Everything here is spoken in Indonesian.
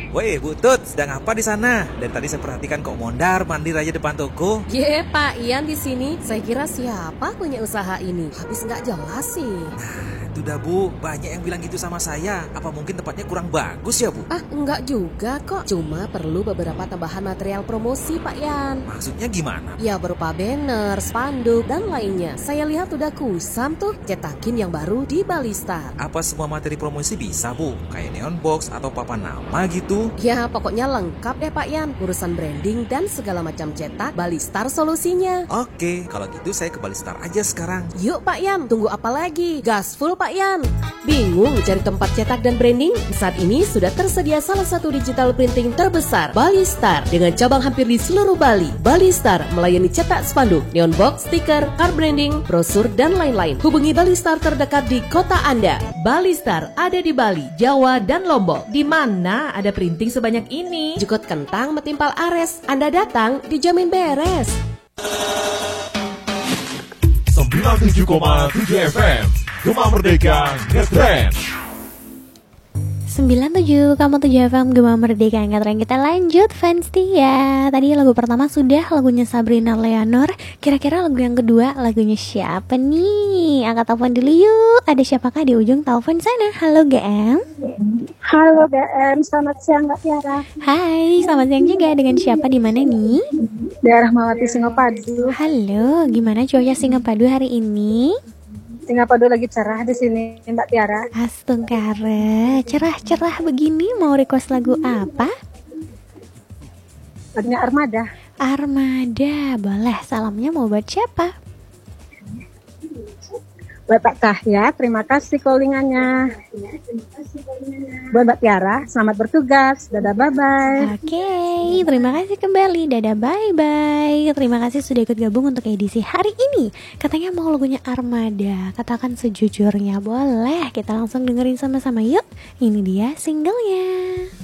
Woi, Bu Tut, sedang apa di sana? Dari tadi saya perhatikan kok mondar-mandir aja depan toko. Ye, Pak Ian di sini. Saya kira siapa punya usaha ini? Habis nggak jelas sih. Itu dah Bu, banyak yang bilang gitu sama saya. Apa mungkin tempatnya kurang bagus ya Bu? Enggak juga kok. Cuma perlu beberapa tambahan material promosi, Pak Ian. Maksudnya gimana? Ya berupa banner, spanduk, dan lainnya. Saya lihat udah kusam tuh cetakin yang baru di Balistar. Apa semua materi promosi bisa Bu? Kayak neon box atau papan nama gitu? Ya pokoknya lengkap deh Pak Ian. Urusan branding dan segala macam cetak, Balistar solusinya. Oke, kalau gitu saya ke Balistar aja sekarang. Yuk Pak Ian, tunggu apa lagi? Gaspol Pak Ian. Bingung cari tempat cetak dan branding? Saat ini sudah tersedia salah satu digital printing terbesar, Balistar, dengan cabang hampir di seluruh Bali. Balistar melayani cetak spanduk, neon box, stiker, card branding, brosur, dan lain-lain. Hubungi Balistar terdekat di kota Anda. Balistar ada di Bali, Jawa, dan Lombok. Di mana ada printing sebanyak ini? Jukut kentang metimpal ares. Anda datang dijamin beres. 97,7 FM Gema Merdeka Ngetrend 97,7 FM Gema Merdeka Ngetrend. Kita lanjut fans Tia. Tadi lagu pertama sudah lagunya Sabrina Leonor. Kira-kira lagu yang kedua lagunya siapa nih? Angkat telepon dulu yuk. Ada siapakah di ujung telepon sana? Halo GM. Halo GM, selamat siang Mbak Tiara. Hai, selamat siang juga. Dengan siapa di mana nih? Daerah Mawati Singapadu. Halo, gimana cuaca Singapadu hari ini? Singapadu lagi cerah di sini Mbak Tiara. Astungkara, cerah-cerah begini mau request lagu apa? Lagunya Armada. Armada, boleh. Salamnya mau buat siapa? Buat Pak Kahya, terima kasih callingannya. Buat Mbak Tiara, selamat bertugas. Dadah, bye-bye. Oke, terima kasih kembali. Dadah, bye-bye. Terima kasih sudah ikut gabung untuk edisi hari ini. Katanya mau lagunya Armada. Katakan sejujurnya, boleh. Kita langsung dengerin sama-sama yuk. Ini dia singlenya.